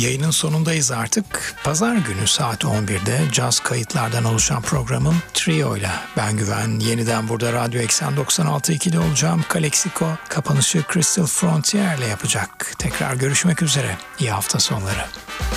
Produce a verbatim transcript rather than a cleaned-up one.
Yayının sonundayız artık. Pazar günü saat on birde caz kayıtlardan oluşan programım Trio ile ben Güven. Yeniden burada Radyo Eksen doksan altı nokta iki'de olacağım. Calexico kapanışı Crystal Frontier ile yapacak. Tekrar görüşmek üzere. İyi hafta sonları.